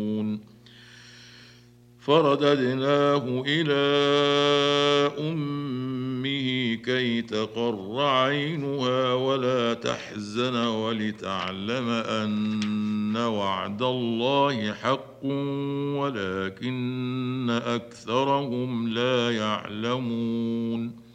فرددناه إلى أمه كي تقر عينها ولا تحزن ولتعلم أن وعد الله حق ولكن أكثرهم لا يعلمون